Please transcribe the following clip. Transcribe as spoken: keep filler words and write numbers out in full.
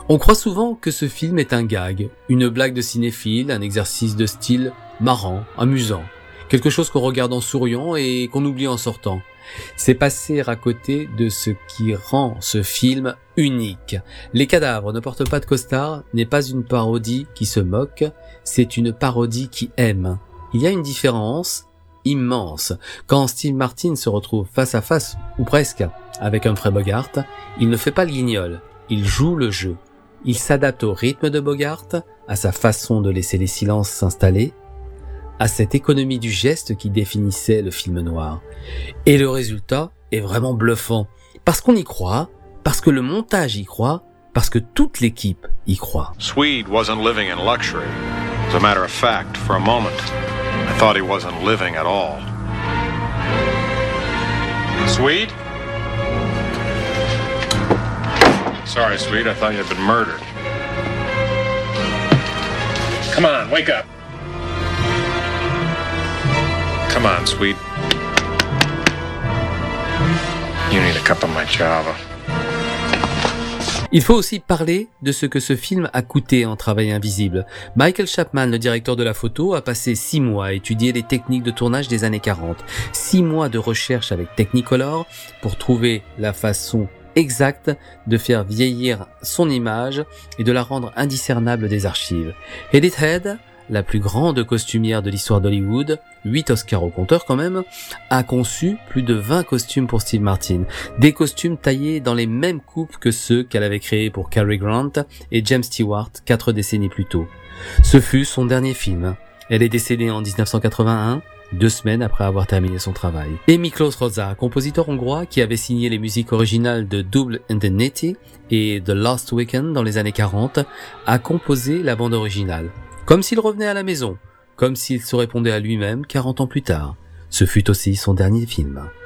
On croit souvent que ce film est un gag, une blague de cinéphile, un exercice de style marrant, amusant, quelque chose qu'on regarde en souriant et qu'on oublie en sortant. C'est passer à côté de ce qui rend ce film unique. Les cadavres ne portent pas de costard n'est pas une parodie qui se moque, c'est une parodie qui aime. Il y a une différence immense. Quand Steve Martin se retrouve face à face, ou presque, avec Humphrey Bogart, il ne fait pas le guignol, il joue le jeu. Il s'adapte au rythme de Bogart, à sa façon de laisser les silences s'installer, à cette économie du geste qui définissait le film noir. Et le résultat est vraiment bluffant, parce qu'on y croit, parce que le montage y croit, parce que toute l'équipe y croit. Swede wasn't living in luxury. As a matter of fact, for a moment, I thought he wasn't living at all. Swede? Sorry, Swede, I thought you had been murdered. Come on, wake up. Come on, Swede. You need a cup of my Java. Il faut aussi parler de ce que ce film a coûté en travail invisible. Michael Chapman, le directeur de la photo, a passé six mois à étudier les techniques de tournage des années quarante. Six mois de recherche avec Technicolor pour trouver la façon exacte de faire vieillir son image et de la rendre indiscernable des archives. Edith Head, la plus grande costumière de l'histoire d'Hollywood, huit Oscars au compteur quand même, a conçu plus de vingt costumes pour Steve Martin. Des costumes taillés dans les mêmes coupes que ceux qu'elle avait créés pour Cary Grant et James Stewart quatre décennies plus tôt. Ce fut son dernier film. Elle est décédée en dix-neuf cent quatre-vingt-un, deux semaines après avoir terminé son travail. Et Miklos Rozsa, compositeur hongrois qui avait signé les musiques originales de Double Indemnity et The Last Weekend dans les années quarante, a composé la bande originale. Comme s'il revenait à la maison, comme s'il se répondait à lui-même quarante ans plus tard. Ce fut aussi son dernier film.